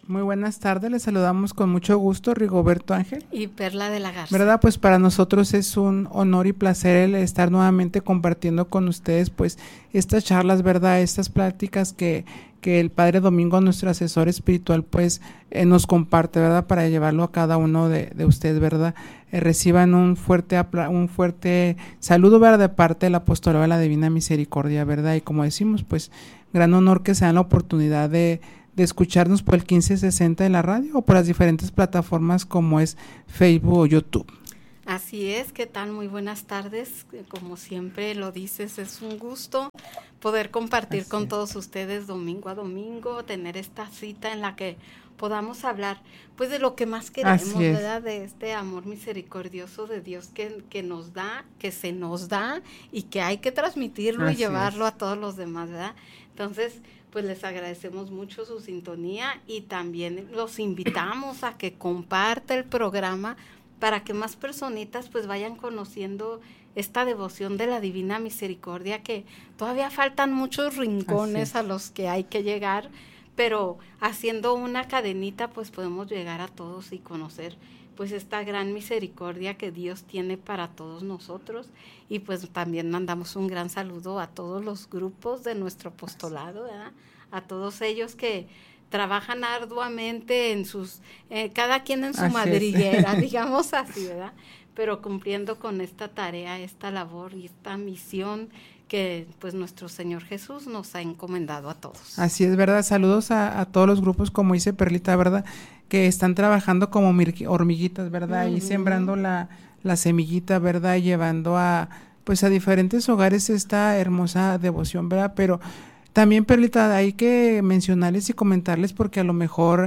Muy buenas tardes, les saludamos con mucho gusto, Rigoberto Ángel y Perla de la Garza. ¿Verdad? Pues para nosotros es un honor y placer el estar nuevamente compartiendo con ustedes pues estas charlas, ¿verdad? Estas pláticas que el Padre Domingo, nuestro asesor espiritual, pues nos comparte, ¿verdad? Para llevarlo a cada uno de ustedes, ¿verdad? Reciban un fuerte saludo, ¿verdad? De parte del Apostolado de la Divina Misericordia, ¿verdad? Y como decimos, pues gran honor que se dan la oportunidad de escucharnos por el 1560 de la radio o por las diferentes plataformas como es Facebook o YouTube. Así es, ¿qué tal? Muy buenas tardes, como siempre lo dices, es un gusto poder compartir con todos ustedes domingo a domingo, tener esta cita en la que podamos hablar pues de lo que más queremos, ¿verdad? De este amor misericordioso de Dios que nos da, que se nos da y que hay que transmitirlo y llevarlo a todos los demás, ¿verdad? Entonces, pues les agradecemos mucho su sintonía y también los invitamos a que comparta el programa para que más personitas pues vayan conociendo esta devoción de la Divina Misericordia, que todavía faltan muchos rincones a los que hay que llegar, pero haciendo una cadenita pues podemos llegar a todos y conocer pues esta gran misericordia que Dios tiene para todos nosotros. Y pues también mandamos un gran saludo a todos los grupos de nuestro apostolado, ¿verdad? A todos ellos que trabajan arduamente en sus, cada quien en su madriguera, digamos así, ¿verdad? Pero cumpliendo con esta tarea, esta labor y esta misión que pues nuestro Señor Jesús nos ha encomendado a todos. Así es, ¿verdad? Saludos a todos los grupos, como dice Perlita, ¿verdad? Que están trabajando como hormiguitas, ¿verdad? Y sembrando la semillita, ¿verdad? Y llevando a diferentes hogares esta hermosa devoción, ¿verdad? Pero también, Perlita, hay que mencionarles y comentarles porque a lo mejor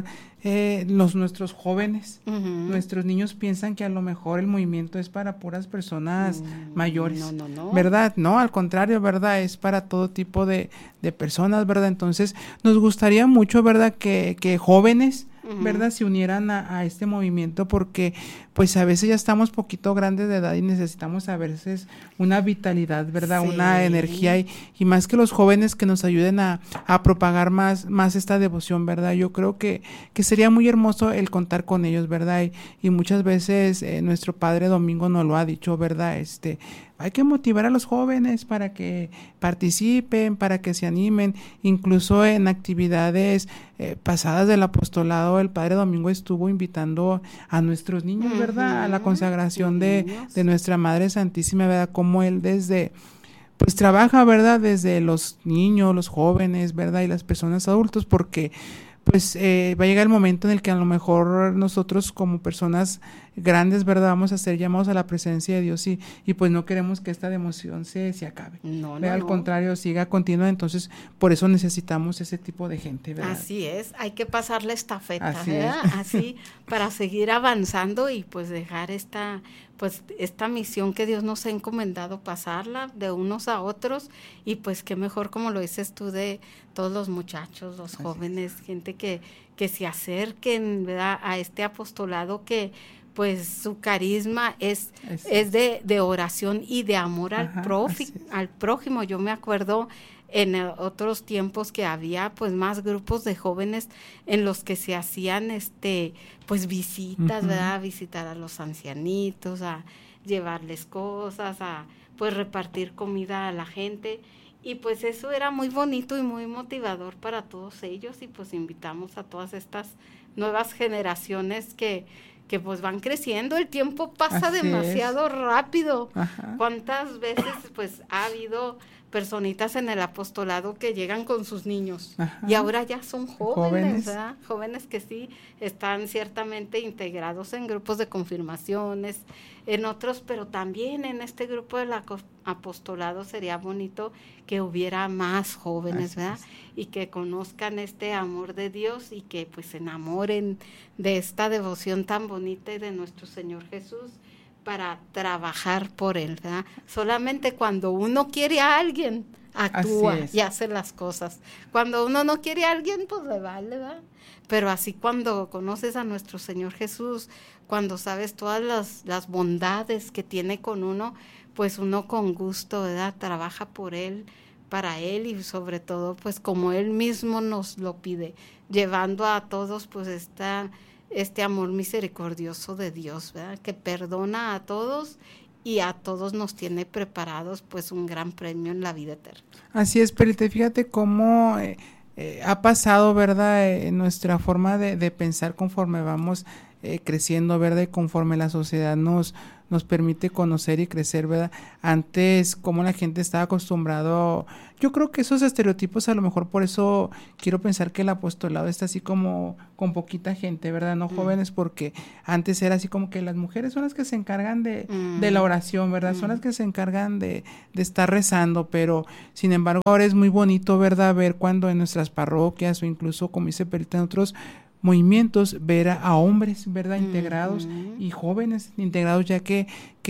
nuestros jóvenes, nuestros niños piensan que a lo mejor el movimiento es para puras personas mayores, no. ¿verdad? No, al contrario, ¿verdad? Es para todo tipo de personas, ¿verdad? Entonces, nos gustaría mucho, ¿verdad? Que jóvenes, ¿verdad? Se unieran a este movimiento porque pues a veces ya estamos poquito grandes de edad y necesitamos a veces una vitalidad, ¿verdad? Sí. Una energía y más que los jóvenes que nos ayuden a propagar más esta devoción, ¿verdad? Yo creo que sería muy hermoso el contar con ellos, ¿verdad? Y muchas veces nuestro Padre Domingo nos lo ha dicho, ¿verdad? Hay que motivar a los jóvenes para que participen, para que se animen, incluso en actividades pasadas del apostolado, el Padre Domingo estuvo invitando a nuestros niños, ¿verdad? A la consagración de nuestra Madre Santísima, ¿verdad? Como él pues trabaja, ¿verdad? Desde los niños, los jóvenes, ¿verdad? Y las personas adultos, porque pues va a llegar el momento en el que a lo mejor nosotros como personas grandes, ¿verdad? Vamos a ser llamados a la presencia de Dios y pues no queremos que esta devoción se acabe. No. Al contrario, siga continua, entonces por eso necesitamos ese tipo de gente, ¿verdad? Así es, hay que pasar la estafeta, ¿verdad? Así para seguir avanzando y pues dejar esta misión que Dios nos ha encomendado, pasarla de unos a otros y pues qué mejor, como lo dices tú, de todos los muchachos, los jóvenes, gente que se acerquen, ¿verdad? A este apostolado que pues su carisma es de oración y de amor al prójimo. Yo me acuerdo en otros tiempos que había pues más grupos de jóvenes en los que se hacían pues visitas, ¿verdad? Visitar a los ancianitos, a llevarles cosas, a pues repartir comida a la gente. Y pues eso era muy bonito y muy motivador para todos ellos y pues invitamos a todas estas nuevas generaciones que pues van creciendo, el tiempo pasa demasiado rápido. ¿Cuántas veces pues ha habido personitas en el apostolado que llegan con sus niños y ahora ya son jóvenes, ¿verdad? Jóvenes que sí están ciertamente integrados en grupos de confirmaciones, en otros, pero también en este grupo del apostolado sería bonito que hubiera más jóvenes, ¿verdad? Y que conozcan este amor de Dios y que pues se enamoren de esta devoción tan bonita y de nuestro Señor Jesús para trabajar por Él, ¿verdad? Solamente cuando uno quiere a alguien, actúa y hace las cosas. Cuando uno no quiere a alguien, pues le vale, ¿verdad? Pero así cuando conoces a nuestro Señor Jesús, cuando sabes todas las bondades que tiene con uno, pues uno con gusto, ¿verdad? Trabaja por Él, para Él y sobre todo pues como Él mismo nos lo pide, llevando a todos pues este amor misericordioso de Dios, ¿verdad? Que perdona a todos y a todos nos tiene preparados pues un gran premio en la vida eterna. Así es, Perita, fíjate cómo ha pasado, ¿verdad? Nuestra forma de pensar conforme vamos creciendo, ¿verdad? Y conforme la sociedad nos permite conocer y crecer, ¿verdad? Antes, como la gente estaba acostumbrado, yo creo que esos estereotipos, a lo mejor por eso quiero pensar que el apostolado está así como con poquita gente, ¿verdad? No jóvenes, porque antes era así como que las mujeres son las que se encargan de la oración, ¿verdad? Son las que se encargan de estar rezando, pero sin embargo ahora es muy bonito, ¿verdad? Ver cuando en nuestras parroquias o incluso, como dice Perita, en otros movimientos, ver a hombres, ¿verdad? Integrados y jóvenes integrados, ya que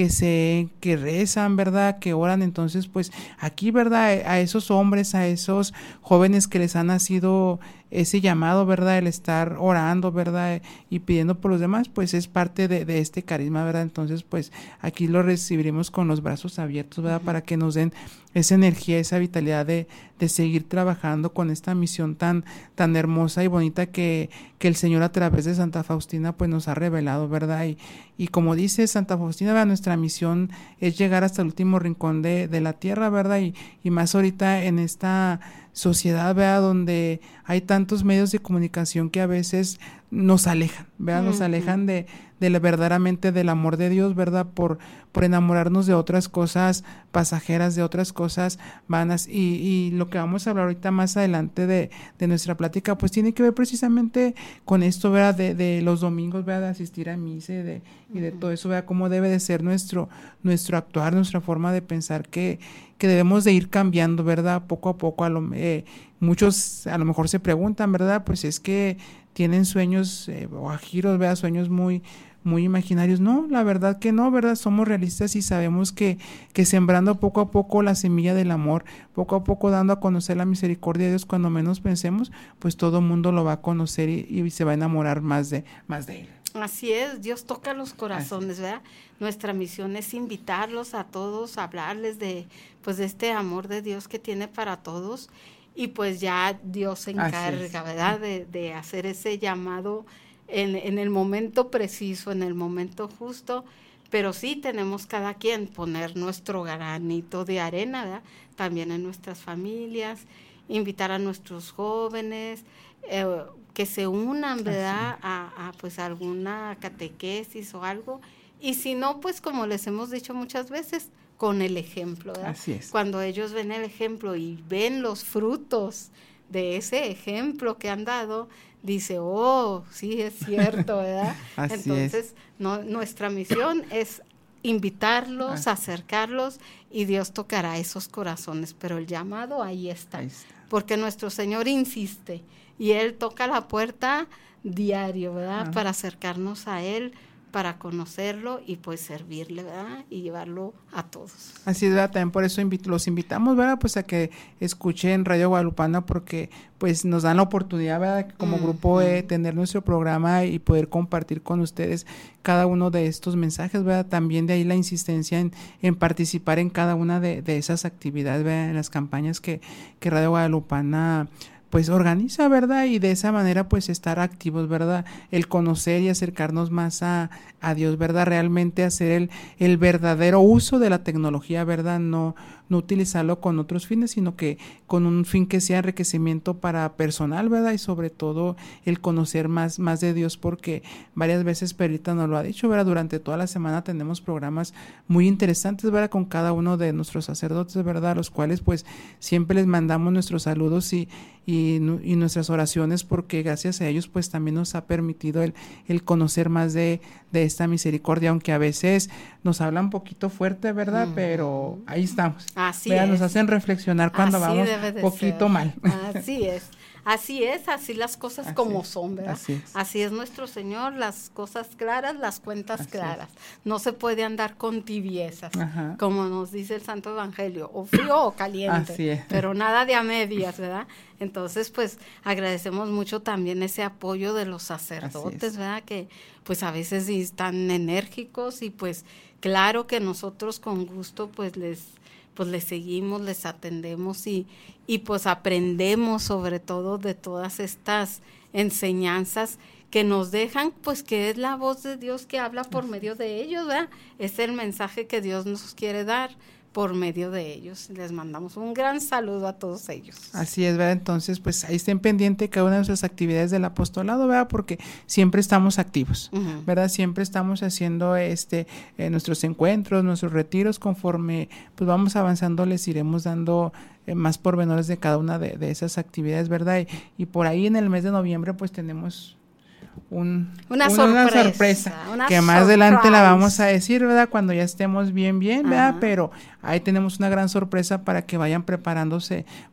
rezan, ¿verdad? Que oran. Entonces, pues aquí, ¿verdad? A esos hombres, a esos jóvenes que les ha nacido ese llamado, ¿verdad? El estar orando, ¿verdad? Y pidiendo por los demás, pues es parte de este carisma, ¿verdad? Entonces, pues aquí lo recibiremos con los brazos abiertos, ¿verdad? Para que nos den esa energía, esa vitalidad de seguir trabajando con esta misión tan hermosa y bonita que el Señor a través de Santa Faustina pues nos ha revelado, ¿verdad? Y como dice Santa Faustina, ¿verdad? Nuestra misión es llegar hasta el último rincón de la tierra, ¿verdad? Y más ahorita en esta sociedad, ¿verdad? Donde hay tantos medios de comunicación que a veces nos alejan, ¿verdad? Nos alejan de verdaderamente del amor de Dios, ¿verdad? Por enamorarnos de otras cosas pasajeras, de otras cosas vanas. Y lo que vamos a hablar ahorita más adelante de nuestra plática, pues tiene que ver precisamente con esto, ¿verdad? De los domingos, ¿verdad? De asistir a misa y de todo eso, ¿verdad? Cómo debe de ser nuestro actuar, nuestra forma de pensar, que debemos de ir cambiando, ¿verdad? Poco a poco. Muchos a lo mejor se preguntan, ¿verdad? Pues es que tienen sueños o giros, ¿verdad? Sueños muy imaginarios. No, la verdad que no, ¿verdad? Somos realistas y sabemos que sembrando poco a poco la semilla del amor, poco a poco dando a conocer la misericordia de Dios, cuando menos pensemos, pues todo el mundo lo va a conocer y se va a enamorar más de Él. Así es, Dios toca los corazones, ¿verdad? Nuestra misión es invitarlos a todos, hablarles de este amor de Dios que tiene para todos, y pues ya Dios se encarga, ¿verdad? De hacer ese llamado en el momento preciso, en el momento justo, pero sí tenemos cada quien poner nuestro granito de arena, ¿verdad? También en nuestras familias, invitar a nuestros jóvenes, que se unan, ¿verdad? A pues alguna catequesis o algo, y si no, pues como les hemos dicho muchas veces, con el ejemplo, ¿verdad? Así es. Cuando ellos ven el ejemplo y ven los frutos de ese ejemplo que han dado, dice, oh, sí, es cierto, ¿verdad? Entonces, nuestra misión es invitarlos, acercarlos, y Dios tocará esos corazones, pero el llamado ahí está, porque nuestro Señor insiste, y Él toca la puerta diario, ¿verdad? Para acercarnos a Él, para conocerlo y pues servirle, ¿verdad? Y llevarlo a todos. Así es, ¿verdad? También por eso los invitamos, ¿verdad? Pues a que escuchen Radio Guadalupana, porque pues nos dan la oportunidad, ¿verdad? Como grupo tener nuestro programa y poder compartir con ustedes cada uno de estos mensajes, ¿verdad? También de ahí la insistencia en participar en cada una de esas actividades, ¿verdad? En las campañas que Radio Guadalupana pues organiza, ¿verdad? Y de esa manera pues estar activos, ¿verdad? El conocer y acercarnos más a Dios, ¿verdad? Realmente hacer el verdadero uso de la tecnología, ¿verdad? No utilizarlo con otros fines, sino que con un fin que sea enriquecimiento para personal, ¿verdad? Y sobre todo el conocer más de Dios, porque varias veces Perita nos lo ha dicho, ¿verdad? Durante toda la semana tenemos programas muy interesantes, ¿verdad? Con cada uno de nuestros sacerdotes, ¿verdad? A los cuales pues siempre les mandamos nuestros saludos y nuestras oraciones, porque gracias a ellos pues también nos ha permitido el conocer más de esta misericordia, aunque a veces nos hablan un poquito fuerte, ¿verdad? Pero ahí estamos. Así ¿verdad? es. Nos hacen reflexionar cuando vamos poquito mal. Así es, así las cosas como son, ¿verdad? Así es nuestro Señor, las cosas claras, las cuentas claras. No se puede andar con tibiezas, como nos dice el Santo Evangelio, o frío o caliente, pero nada de a medias, ¿verdad? Entonces, pues, agradecemos mucho también ese apoyo de los sacerdotes, ¿verdad? Que, pues, a veces están enérgicos y, pues, claro que nosotros con gusto, pues, pues les seguimos, les atendemos y pues aprendemos sobre todo de todas estas enseñanzas que nos dejan, pues que es la voz de Dios que habla por medio de ellos, ¿verdad? Es el mensaje que Dios nos quiere dar por medio de ellos. Les mandamos un gran saludo a todos ellos. Así es, ¿verdad? Entonces, pues ahí estén pendientes cada una de nuestras actividades del apostolado, ¿verdad? Porque siempre estamos activos, ¿verdad? Siempre estamos haciendo nuestros encuentros, nuestros retiros, conforme pues vamos avanzando, les iremos dando más pormenores de cada una de esas actividades, ¿verdad? Y por ahí en el mes de noviembre pues tenemos una sorpresa que más adelante la vamos a decir, ¿verdad? Cuando ya estemos bien, ¿verdad? Pero ahí tenemos una gran sorpresa para que vayan preparándose